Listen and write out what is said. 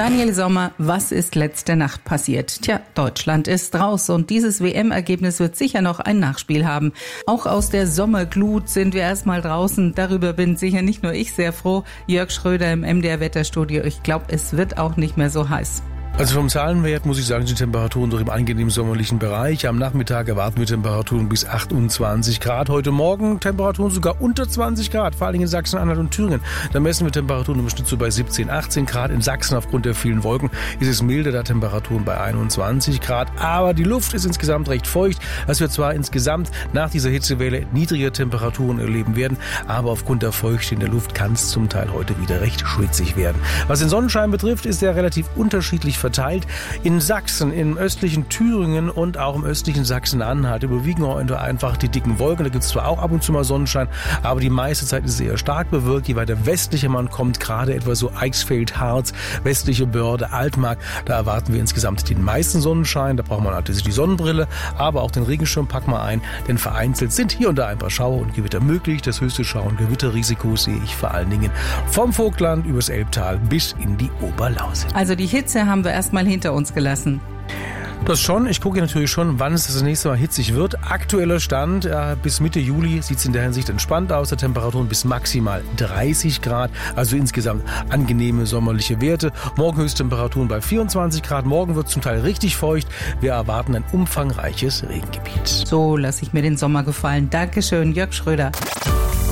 Daniel Sommer, was ist letzte Nacht passiert? Tja, Deutschland ist raus und dieses WM-Ergebnis wird sicher noch ein Nachspiel haben. Auch aus der Sommerglut sind wir erstmal draußen. Darüber bin sicher nicht nur ich sehr froh. Jörg Schröder im MDR-Wetterstudio. Ich glaube, es wird auch nicht mehr so heiß. Also vom Zahlenwert muss ich sagen, sind die Temperaturen doch im angenehmen sommerlichen Bereich. Am Nachmittag erwarten wir Temperaturen bis 28 Grad. Heute Morgen Temperaturen sogar unter 20 Grad, vor allem in Sachsen-Anhalt und Thüringen. Da messen wir Temperaturen im Schnitt so bei 17, 18 Grad. In Sachsen aufgrund der vielen Wolken ist es milder, da Temperaturen bei 21 Grad. Aber die Luft ist insgesamt recht feucht, dass wir zwar insgesamt nach dieser Hitzewelle niedrige Temperaturen erleben werden, aber aufgrund der Feuchte in der Luft kann es zum Teil heute wieder recht schwitzig werden. Was den Sonnenschein betrifft, ist er relativ unterschiedlich verteilt. In Sachsen, im östlichen Thüringen und auch im östlichen Sachsen-Anhalt überwiegen heute einfach die dicken Wolken. Da gibt es zwar auch ab und zu mal Sonnenschein, aber die meiste Zeit ist es eher stark bewölkt. Je weiter westlicher man kommt, gerade etwa so Eichsfeld, Harz, westliche Börde, Altmark, da erwarten wir insgesamt den meisten Sonnenschein. Da braucht man natürlich die Sonnenbrille, aber auch den Regenschirm packen wir ein, denn vereinzelt sind hier und da ein paar Schauer und Gewitter möglich. Das höchste Schauer- und Gewitterrisiko sehe ich vor allen Dingen vom Vogtland übers Elbtal bis in die Oberlausitz. Also die Hitze haben wir erstmal hinter uns gelassen. Das schon. Ich gucke natürlich schon, wann es das nächste Mal hitzig wird. Aktueller Stand, bis Mitte Juli sieht es in der Hinsicht entspannt aus. Der Temperaturen bis maximal 30 Grad, also insgesamt angenehme sommerliche Werte. Morgen Höchsttemperaturen bei 24 Grad. Morgen wird es zum Teil richtig feucht. Wir erwarten ein umfangreiches Regengebiet. So lasse ich mir den Sommer gefallen. Dankeschön, Jörg Schröder.